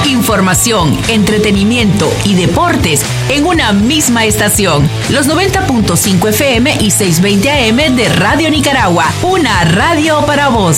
Información, entretenimiento y deportes en una misma estación. Los 90.5 FM y 620 AM de Radio Nicaragua. Una radio para vos.